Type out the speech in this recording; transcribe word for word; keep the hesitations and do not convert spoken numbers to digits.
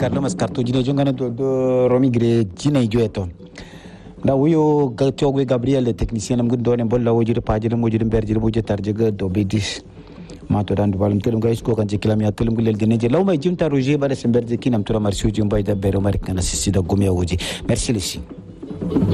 karlo mas karto jine jongana do do romigre jine joeto da wuyo ga togwe Gabriel le technicien nam gundo ne bolla wojire pajire mojire berjire boje tarjege do bedis mato dan balum telum gais ko kan je kilami atulum gulel dine je lawmay jimta roger bada semberje kinam tura marsiuji mbay da bero marik kana sisi da gumya woji merci les